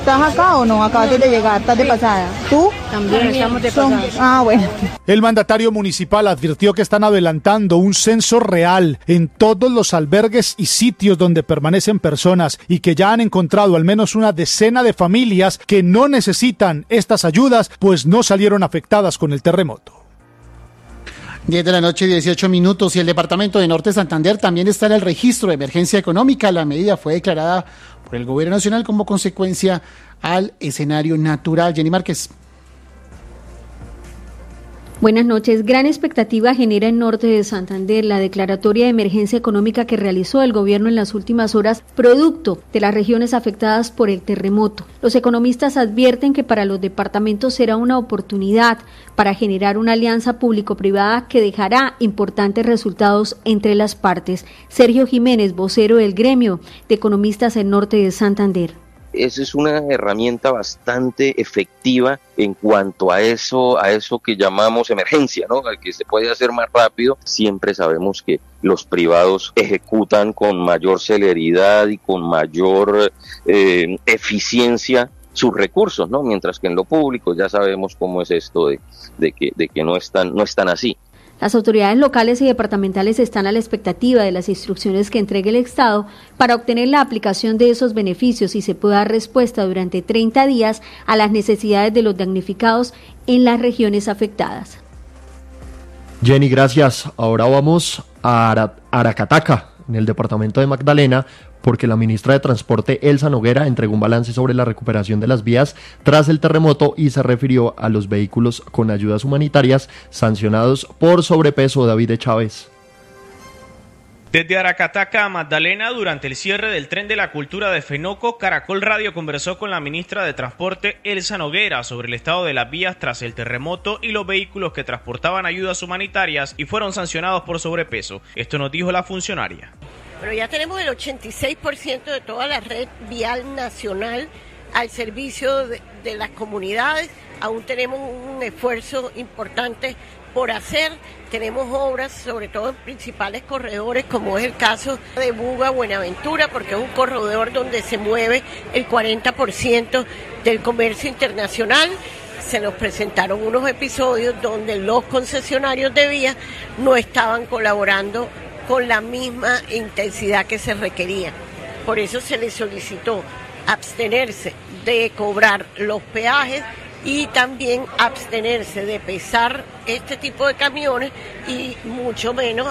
¿Estás acá o no? Acabaste de llegar, ¿estás de pasada? ¿Tú? También estamos de pasada. Ah, bueno. El mandatario municipal advirtió que están adelantando un censo real en todos los albergues y sitios donde permanecen personas y que ya han encontrado al menos una decena de familias que no necesitan estas ayudas, pues no salieron afectadas con el terremoto. 10 de la noche, 18 minutos, y el departamento de Norte Santander también está en el registro de emergencia económica. La medida fue declarada por el gobierno nacional como consecuencia al escenario natural. Jenny Márquez. Buenas noches. Gran expectativa genera en Norte de Santander la declaratoria de emergencia económica que realizó el gobierno en las últimas horas, producto de las regiones afectadas por el terremoto. Los economistas advierten que para los departamentos será una oportunidad para generar una alianza público-privada que dejará importantes resultados entre las partes. Sergio Jiménez, vocero del gremio de economistas en Norte de Santander. Esa es una herramienta bastante efectiva en cuanto a eso que llamamos emergencia, ¿no? Al que se puede hacer más rápido. Siempre sabemos que los privados ejecutan con mayor celeridad y con mayor eficiencia sus recursos, ¿no? Mientras que en lo público ya sabemos cómo es esto de que no están así. Las autoridades locales y departamentales están a la expectativa de las instrucciones que entregue el Estado para obtener la aplicación de esos beneficios y se pueda dar respuesta durante 30 días a las necesidades de los damnificados en las regiones afectadas. Jenny, gracias. Ahora vamos a Aracataca, en el departamento de Magdalena, porque la ministra de Transporte, Elsa Noguera, entregó un balance sobre la recuperación de las vías tras el terremoto y se refirió a los vehículos con ayudas humanitarias sancionados por sobrepeso. David Chávez. Desde Aracataca a Magdalena, durante el cierre del Tren de la Cultura de Fenoco, Caracol Radio conversó con la ministra de Transporte, Elsa Noguera, sobre el estado de las vías tras el terremoto y los vehículos que transportaban ayudas humanitarias y fueron sancionados por sobrepeso. Esto nos dijo la funcionaria. Pero ya tenemos el 86% de toda la red vial nacional al servicio de las comunidades. Aún tenemos un esfuerzo importante por hacer. Tenemos obras, sobre todo en principales corredores, como es el caso de Buga-Buenaventura, porque es un corredor donde se mueve el 40% del comercio internacional. Se nos presentaron unos episodios donde los concesionarios de vías no estaban colaborando con la misma intensidad que se requería. Por eso se le solicitó abstenerse de cobrar los peajes y también abstenerse de pesar este tipo de camiones y mucho menos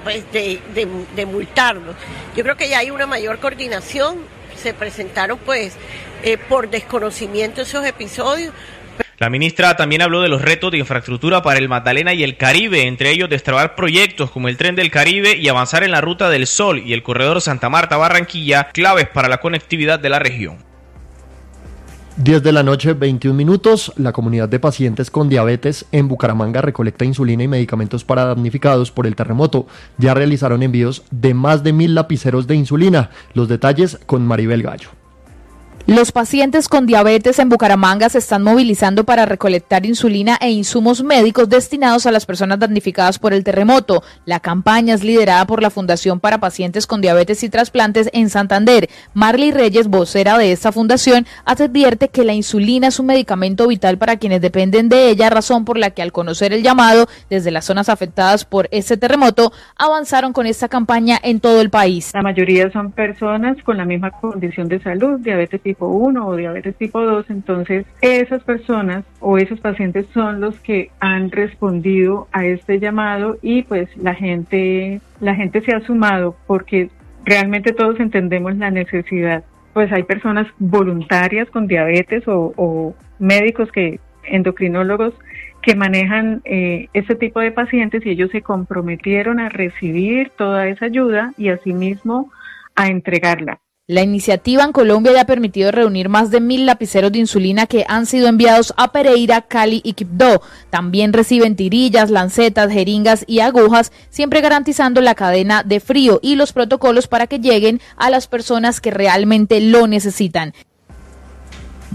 de multarlos. Yo creo que ya hay una mayor coordinación, se presentaron por desconocimiento esos episodios. La ministra también habló de los retos de infraestructura para el Magdalena y el Caribe, entre ellos destrabar proyectos como el Tren del Caribe y avanzar en la Ruta del Sol y el corredor Santa Marta-Barranquilla, claves para la conectividad de la región. 10 de la noche, 21 minutos. La comunidad de pacientes con diabetes en Bucaramanga recolecta insulina y medicamentos para damnificados por el terremoto. Ya realizaron envíos de más de 1.000 lapiceros de insulina. Los detalles con Maribel Gallo. Los pacientes con diabetes en Bucaramanga se están movilizando para recolectar insulina e insumos médicos destinados a las personas damnificadas por el terremoto. La campaña es liderada por la Fundación para Pacientes con Diabetes y Trasplantes en Santander. Marley Reyes, vocera de esta fundación, advierte que la insulina es un medicamento vital para quienes dependen de ella, razón por la que al conocer el llamado desde las zonas afectadas por este terremoto, avanzaron con esta campaña en todo el país. La mayoría son personas con la misma condición de salud, diabetes tipo 1 o diabetes tipo 2, entonces esas personas o esos pacientes son los que han respondido a este llamado y pues la gente se ha sumado porque realmente todos entendemos la necesidad. Pues hay personas voluntarias con diabetes o médicos endocrinólogos que manejan este tipo de pacientes y ellos se comprometieron a recibir toda esa ayuda y asimismo a entregarla. La iniciativa en Colombia ya ha permitido reunir más de 1.000 lapiceros de insulina que han sido enviados a Pereira, Cali y Quibdó. También reciben tirillas, lancetas, jeringas y agujas, siempre garantizando la cadena de frío y los protocolos para que lleguen a las personas que realmente lo necesitan.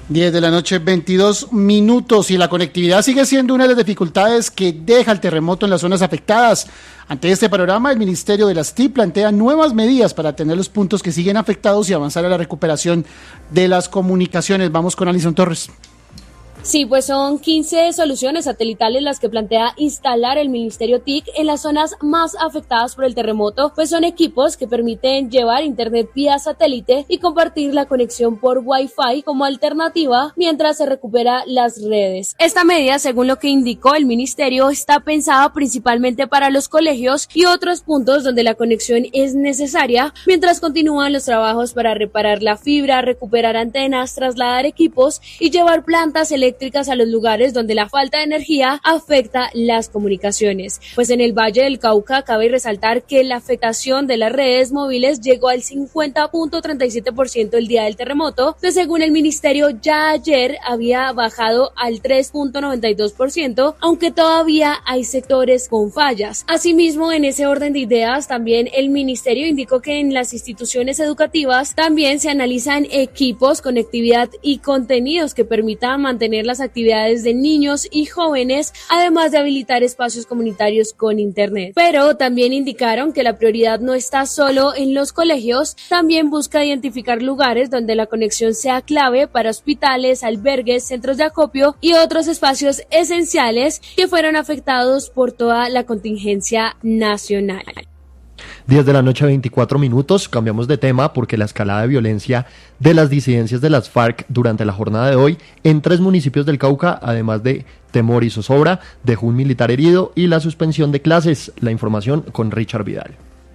10 de la noche, 22 minutos, y la conectividad sigue siendo una de las dificultades que deja el terremoto en las zonas afectadas. Ante este panorama, el Ministerio de las TIC plantea nuevas medidas para atender los puntos que siguen afectados y avanzar a la recuperación de las comunicaciones. Vamos con Alison Torres. Sí, pues son 15 soluciones satelitales las que plantea instalar el Ministerio TIC en las zonas más afectadas por el terremoto, pues son equipos que permiten llevar internet vía satélite y compartir la conexión por Wi-Fi como alternativa mientras se recupera las redes. Esta medida, según lo que indicó el Ministerio, está pensada principalmente para los colegios y otros puntos donde la conexión es necesaria, mientras continúan los trabajos para reparar la fibra, recuperar antenas, trasladar equipos y llevar plantas eléctricas a los lugares donde la falta de energía afecta las comunicaciones. Pues en el Valle del Cauca cabe resaltar que la afectación de las redes móviles llegó al 50.37% el día del terremoto, que según el ministerio ya ayer había bajado al 3.92%, aunque todavía hay sectores con fallas. Asimismo, en ese orden de ideas, también el ministerio indicó que en las instituciones educativas también se analizan equipos, conectividad y contenidos que permitan mantener las actividades de niños y jóvenes, además de habilitar espacios comunitarios con internet. Pero también indicaron que la prioridad no está solo en los colegios, también busca identificar lugares donde la conexión sea clave para hospitales, albergues, centros de acopio y otros espacios esenciales que fueron afectados por toda la contingencia nacional. 10 de la noche, 24 minutos, cambiamos de tema porque la escalada de violencia de las disidencias de las FARC durante la jornada de hoy en 3 municipios del Cauca, además de temor y zozobra, dejó un militar herido y la suspensión de clases. La información con Richard Vidal.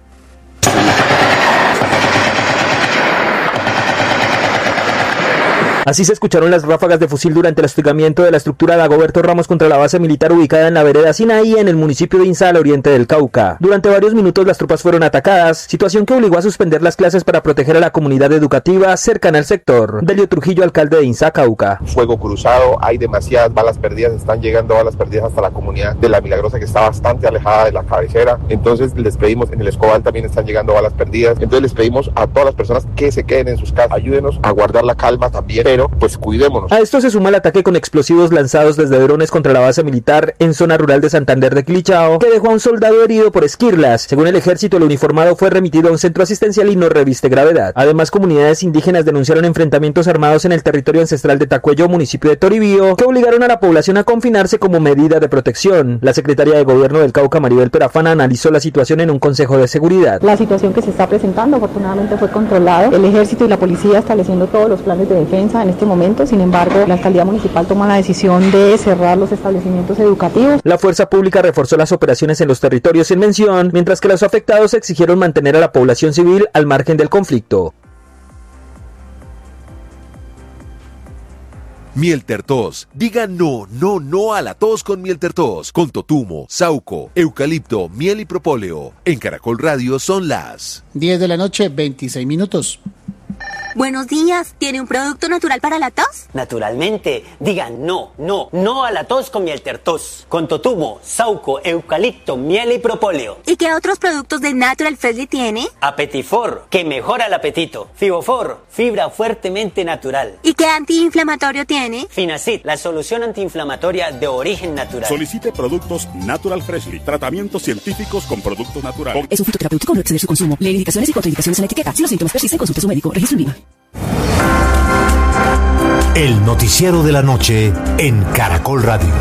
Así se escucharon las ráfagas de fusil durante el hostigamiento de la estructura Dagoberto Ramos contra la base militar ubicada en la vereda Sinaí, en el municipio de Insa, al oriente del Cauca. Durante varios minutos las tropas fueron atacadas, situación que obligó a suspender las clases para proteger a la comunidad educativa cercana al sector. Delio Trujillo, alcalde de Insa, Cauca. Fuego cruzado, hay demasiadas balas perdidas, están llegando balas perdidas hasta la comunidad de La Milagrosa, que está bastante alejada de la cabecera. Entonces les pedimos, en el Escobal también están llegando balas perdidas. Entonces les pedimos a todas las personas que se queden en sus casas, ayúdenos a guardar la calma también, pero pues cuidémonos. A esto se suma el ataque con explosivos lanzados desde drones contra la base militar en zona rural de Santander de Quilichao, que dejó a un soldado herido por esquirlas. Según el ejército, el uniformado fue remitido a un centro asistencial y no reviste gravedad. Además, comunidades indígenas denunciaron enfrentamientos armados en el territorio ancestral de Tacuello, municipio de Toribío, que obligaron a la población a confinarse como medida de protección. La secretaria de Gobierno del Cauca, Maribel Perafana, analizó la situación en un consejo de seguridad. La situación que se está presentando afortunadamente fue controlada. El ejército y la policía estableciendo todos los planes de defensa en este momento. Sin embargo, la alcaldía municipal toma la decisión de cerrar los establecimientos educativos. La fuerza pública reforzó las operaciones en los territorios en mención, mientras que los afectados exigieron mantener a la población civil al margen del conflicto. Mieltertos. Diga no, no, no a la tos con Mieltertos. Con totumo, sauco, eucalipto, miel y propóleo. En Caracol Radio son las 10 de la noche, 26 minutos. Buenos días, ¿tiene un producto natural para la tos? Naturalmente, digan no, no, no a la tos con Mieltertos. Con totumo, sauco, eucalipto, miel y propóleo. ¿Y qué otros productos de Natural Freshly tiene? Apetifor, que mejora el apetito. Fibofor, fibra fuertemente natural. ¿Y qué antiinflamatorio tiene? Finacid, la solución antiinflamatoria de origen natural. Solicite productos Natural Freshly, tratamientos científicos con productos naturales. Es un fitoterapéutico, no exceder su consumo. Lee indicaciones y contraindicaciones en la etiqueta. Si los síntomas persisten, consulte a su médico. Registro en línea. El noticiero de la noche en Caracol Radio.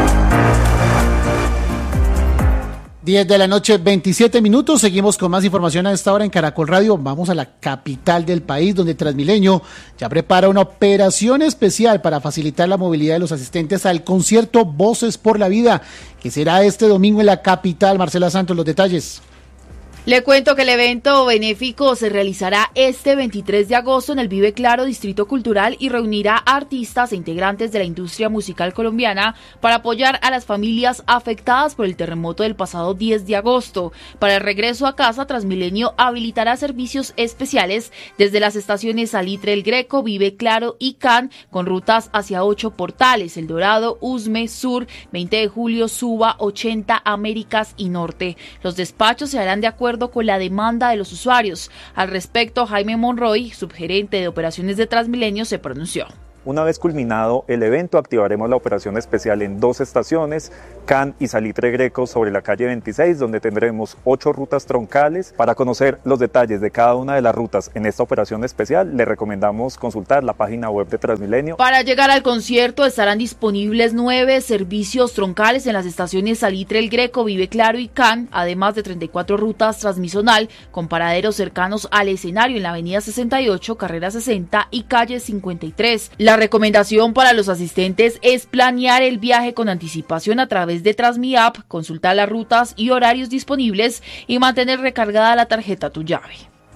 10 de la noche, 27 minutos. Seguimos con más información a esta hora en Caracol Radio. Vamos a la capital del país, donde Transmilenio ya prepara una operación especial para facilitar la movilidad de los asistentes al concierto Voces por la Vida, que será este domingo en la capital. Marcela Santos, los detalles. Le cuento que el evento benéfico se realizará este 23 de agosto en el Vive Claro Distrito Cultural y reunirá a artistas e integrantes de la industria musical colombiana para apoyar a las familias afectadas por el terremoto del pasado 10 de agosto. Para el regreso a casa, Transmilenio habilitará servicios especiales desde las estaciones Salitre El Greco, Vive Claro y Can, con rutas hacia 8 portales: El Dorado, Usme, Sur, 20 de Julio, Suba, 80, Américas y Norte. Los despachos se harán de acuerdo con la demanda de los usuarios. Al respecto, Jaime Monroy, subgerente de operaciones de Transmilenio, se pronunció. Una vez culminado el evento, activaremos la operación especial en 2 estaciones, Can y Salitre Greco sobre la calle 26, donde tendremos 8 rutas troncales. Para conocer los detalles de cada una de las rutas en esta operación especial, le recomendamos consultar la página web de Transmilenio. Para llegar al concierto estarán disponibles 9 servicios troncales en las estaciones Salitre El Greco, Vive Claro y Can, además de 34 rutas transmisonal con paraderos cercanos al escenario en la avenida 68, carrera 60 y calle 53. La recomendación para los asistentes es planear el viaje con anticipación a través de TransmiApp, consultar las rutas y horarios disponibles y mantener recargada la tarjeta Tu Llave.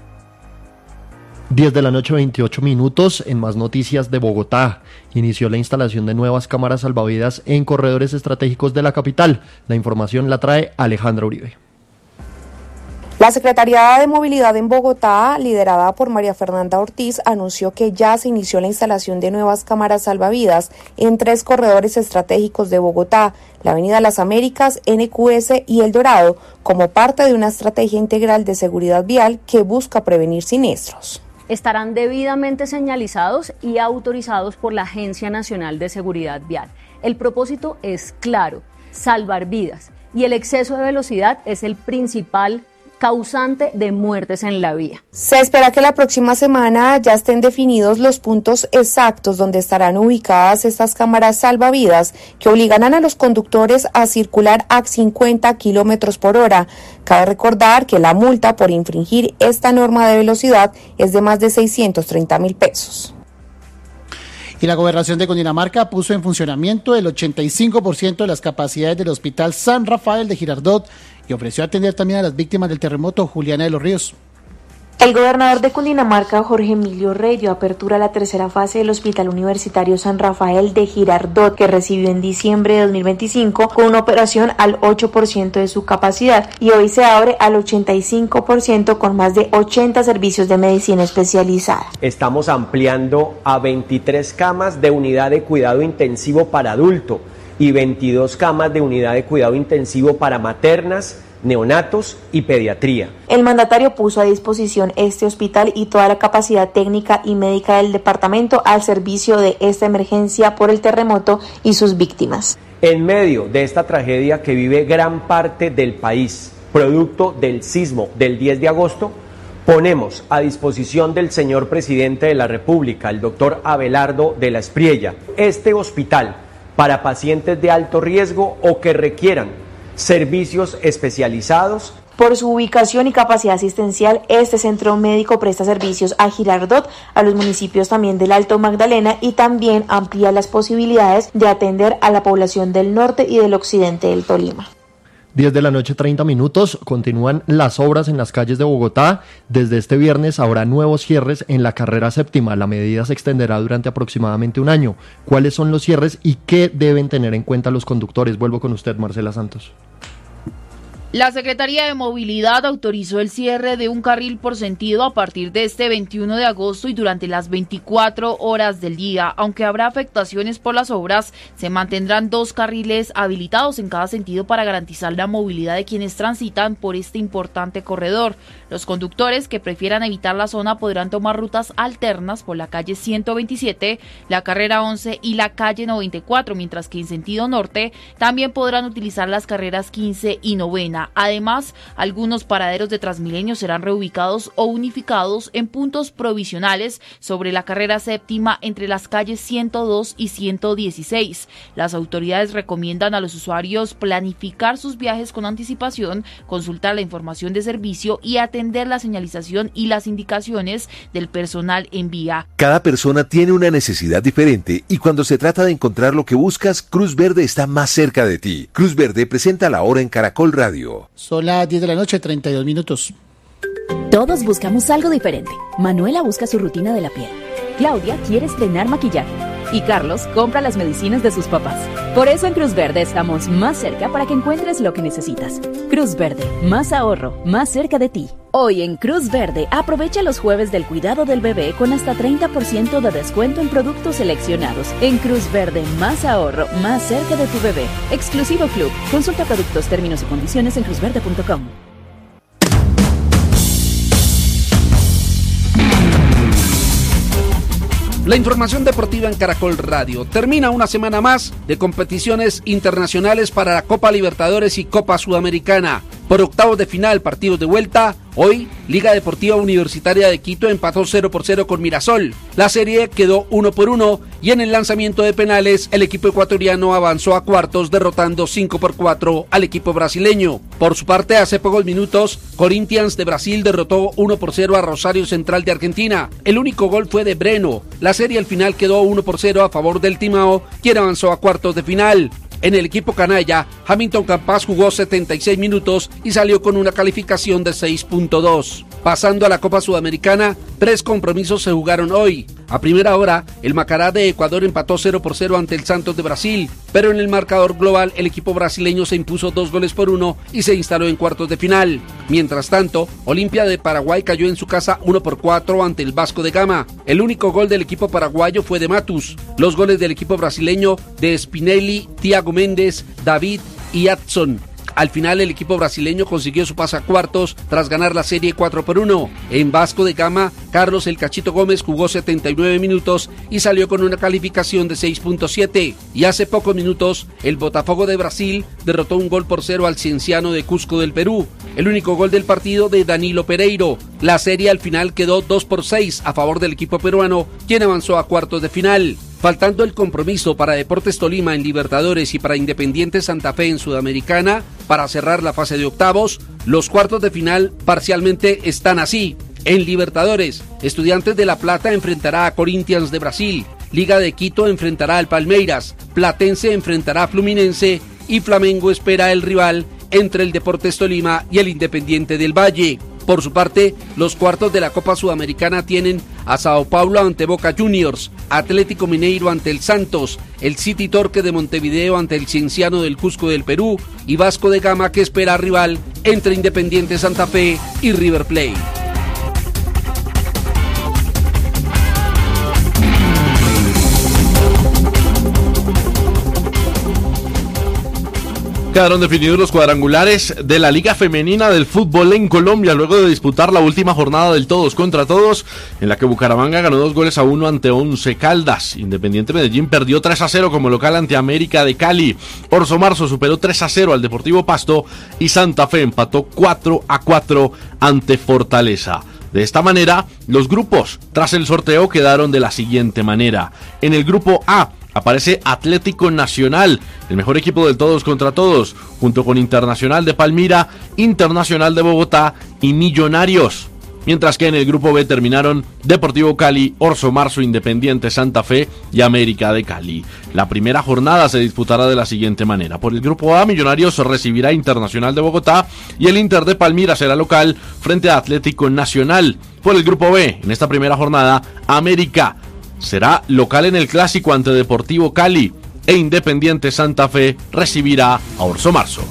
10 de la noche, 28 minutos. En más noticias de Bogotá, inició la instalación de nuevas cámaras salvavidas en corredores estratégicos de la capital. La información la trae Alejandra Uribe. La Secretaría de Movilidad en Bogotá, liderada por María Fernanda Ortiz, anunció que ya se inició la instalación de nuevas cámaras salvavidas en 3 corredores estratégicos de Bogotá, la Avenida Las Américas, NQS y El Dorado, como parte de una estrategia integral de seguridad vial que busca prevenir siniestros. Estarán debidamente señalizados y autorizados por la Agencia Nacional de Seguridad Vial. El propósito es claro, salvar vidas, y el exceso de velocidad es el principal causante de muertes en la vía. Se espera que la próxima semana ya estén definidos los puntos exactos donde estarán ubicadas estas cámaras salvavidas que obligarán a los conductores a circular a 50 kilómetros por hora. Cabe recordar que la multa por infringir esta norma de velocidad es de más de 630.000 pesos. Y la Gobernación de Cundinamarca puso en funcionamiento el 85% de las capacidades del Hospital San Rafael de Girardot y ofreció atender también a las víctimas del terremoto. Juliana de los Ríos. El gobernador de Cundinamarca, Jorge Emilio Rey, dio apertura a la tercera fase del Hospital Universitario San Rafael de Girardot, que recibió en diciembre de 2025 con una operación al 8% de su capacidad y hoy se abre al 85% con más de 80 servicios de medicina especializada. Estamos ampliando a 23 camas de unidad de cuidado intensivo para adulto y 22 camas de unidad de cuidado intensivo para maternas, neonatos y pediatría. El mandatario puso a disposición este hospital y toda la capacidad técnica y médica del departamento al servicio de esta emergencia por el terremoto y sus víctimas. En medio de esta tragedia que vive gran parte del país, producto del sismo del 10 de agosto, ponemos a disposición del señor presidente de la República, el doctor Abelardo de la Espriella, este hospital para pacientes de alto riesgo o que requieran servicios especializados. Por su ubicación y capacidad asistencial, este centro médico presta servicios a Girardot, a los municipios también del Alto Magdalena y también amplía las posibilidades de atender a la población del norte y del occidente del Tolima. 10 de la noche, 30 minutos. Continúan las obras en las calles de Bogotá. Desde este viernes habrá nuevos cierres en la carrera séptima. La medida se extenderá durante aproximadamente un año. ¿Cuáles son los cierres y qué deben tener en cuenta los conductores? Vuelvo con usted, Marcela Santos. La Secretaría de Movilidad autorizó el cierre de un carril por sentido a partir de este 21 de agosto y durante las 24 horas del día. Aunque habrá afectaciones por las obras, se mantendrán 2 carriles habilitados en cada sentido para garantizar la movilidad de quienes transitan por este importante corredor. Los conductores que prefieran evitar la zona podrán tomar rutas alternas por la calle 127, la carrera 11 y la calle 94, mientras que en sentido norte también podrán utilizar las carreras 15 y 9. Además, algunos paraderos de Transmilenio serán reubicados o unificados en puntos provisionales sobre la carrera séptima entre las calles 102 y 116. Las autoridades recomiendan a los usuarios planificar sus viajes con anticipación, consultar la información de servicio y atender la señalización y las indicaciones del personal en vía. Cada persona tiene una necesidad diferente y cuando se trata de encontrar lo que buscas, Cruz Verde está más cerca de ti. Cruz Verde presenta La Hora en Caracol Radio. Son las 10 de la noche, 32 minutos. Todos buscamos algo diferente. Manuela busca su rutina de la piel. Claudia quiere estrenar maquillaje. Y Carlos compra las medicinas de sus papás. Por eso en Cruz Verde estamos más cerca para que encuentres lo que necesitas. Cruz Verde, más ahorro, más cerca de ti. Hoy en Cruz Verde, aprovecha los jueves del cuidado del bebé con hasta 30% de descuento en productos seleccionados. En Cruz Verde, más ahorro, más cerca de tu bebé. Exclusivo Club. Consulta productos, términos y condiciones en cruzverde.com. La información deportiva en Caracol Radio. Termina una semana más de competiciones internacionales para la Copa Libertadores y Copa Sudamericana. Por octavos de final, partidos de vuelta. Hoy, Liga Deportiva Universitaria de Quito empató 0-0 con Mirasol. La serie quedó 1-1 y en el lanzamiento de penales, el equipo ecuatoriano avanzó a cuartos derrotando 5-4 al equipo brasileño. Por su parte, hace pocos minutos, Corinthians de Brasil derrotó 1-0 a Rosario Central de Argentina. El único gol fue de Breno. La serie al final quedó 1-0 a favor del Timao, quien avanzó a cuartos de final. En el equipo canalla, Hamilton Campas jugó 76 minutos y salió con una calificación de 6.2. Pasando a la Copa Sudamericana, 3 compromisos se jugaron hoy. A primera hora, el Macará de Ecuador empató 0-0 ante el Santos de Brasil, pero en el marcador global el equipo brasileño se impuso 2-1 y se instaló en cuartos de final. Mientras tanto, Olimpia de Paraguay cayó en su casa 1-4 ante el Vasco de Gama. El único gol del equipo paraguayo fue de Matus. Los goles del equipo brasileño de Spinelli, Thiago Méndez, David y Adson. Al final el equipo brasileño consiguió su pase a cuartos tras ganar la serie 4-1. En Vasco de Gama, Carlos El Cachito Gómez jugó 79 minutos y salió con una calificación de 6.7. Y hace pocos minutos, el Botafogo de Brasil derrotó 1-0 al Cienciano de Cusco del Perú. El único gol del partido de Danilo Pereiro. La serie al final quedó 2-6 a favor del equipo peruano, quien avanzó a cuartos de final. Faltando el compromiso para Deportes Tolima en Libertadores y para Independiente Santa Fe en Sudamericana, para cerrar la fase de octavos, los cuartos de final parcialmente están así. En Libertadores, Estudiantes de La Plata enfrentará a Corinthians de Brasil, Liga de Quito enfrentará al Palmeiras, Platense enfrentará a Fluminense y Flamengo espera el rival entre el Deportes Tolima y el Independiente del Valle. Por su parte, los cuartos de la Copa Sudamericana tienen a Sao Paulo ante Boca Juniors, Atlético Mineiro ante el Santos, el City Torque de Montevideo ante el Cienciano del Cusco del Perú y Vasco de Gama que espera rival entre Independiente Santa Fe y River Plate. Quedaron definidos los cuadrangulares de la Liga Femenina del Fútbol en Colombia luego de disputar la última jornada del todos contra todos, en la que Bucaramanga ganó 2-1 ante Once Caldas. Independiente Medellín perdió 3-0 como local ante América de Cali. Orso Marzo superó 3-0 al Deportivo Pasto y Santa Fe empató 4-4 ante Fortaleza. De esta manera, los grupos tras el sorteo quedaron de la siguiente manera. En el grupo A aparece Atlético Nacional, el mejor equipo del todos contra todos, junto con Internacional de Palmira, Internacional de Bogotá y Millonarios. Mientras que en el grupo B terminaron Deportivo Cali, Orso Marzo, Independiente Santa Fe y América de Cali. La primera jornada se disputará de la siguiente manera. Por el grupo A, Millonarios recibirá Internacional de Bogotá y el Inter de Palmira será local frente a Atlético Nacional. Por el grupo B, en esta primera jornada, América será local en el clásico ante Deportivo Cali e Independiente Santa Fe recibirá a Orso Marzo.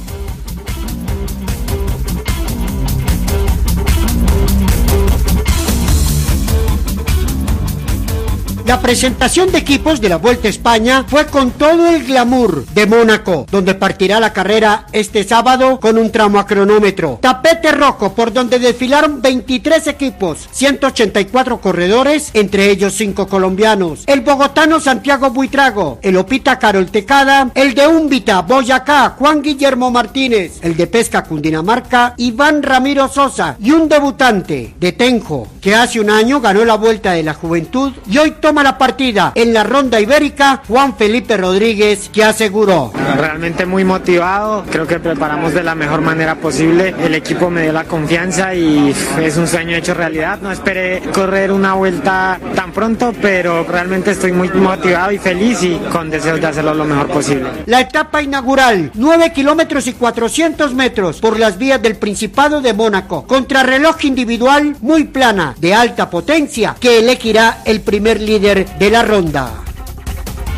La presentación de equipos de la Vuelta a España fue con todo el glamour de Mónaco, donde partirá la carrera este sábado con un tramo a cronómetro. Tapete rojo por donde desfilaron 23 equipos, 184 corredores, entre ellos 5 colombianos. El bogotano Santiago Buitrago, el Opita Carol Tecada, el de Úmbita, Boyacá, Juan Guillermo Martínez, el de Pesca Cundinamarca, Iván Ramiro Sosa y un debutante de Tenjo, que hace un año ganó la Vuelta de la Juventud y hoy toma la partida en la ronda ibérica, Juan Felipe Rodríguez, que aseguró: realmente muy motivado, creo que preparamos de la mejor manera posible, el equipo me dio la confianza y es un sueño hecho realidad. No esperé correr una vuelta tan pronto, pero realmente estoy muy motivado y feliz y con deseos de hacerlo lo mejor posible. La etapa inaugural, 9 kilómetros y 400 metros por las vías del Principado de Mónaco, contrarreloj individual muy plana, de alta potencia, que elegirá el primer líder de la ronda.